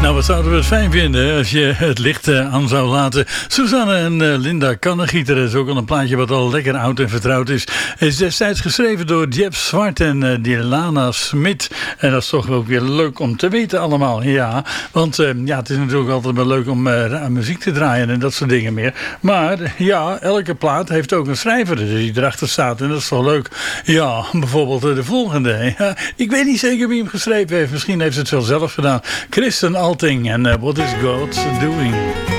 Wat zouden we het fijn vinden als je het licht aan zou laten. Suzanne en Linda Kannegieter is ook al een plaatje wat al lekker oud en vertrouwd is. Is destijds geschreven door Jeff Zwart en Dilana Smit. En dat is toch ook weer leuk om te weten allemaal. Ja, want het is natuurlijk altijd wel leuk om muziek te draaien en dat soort dingen meer. Maar ja, elke plaat heeft ook een schrijver die erachter staat. En dat is toch leuk. Ja, bijvoorbeeld de volgende. Ja, ik weet niet zeker wie hem geschreven heeft. Misschien heeft ze het wel zelf gedaan. Kristen Alting en What is God Doing?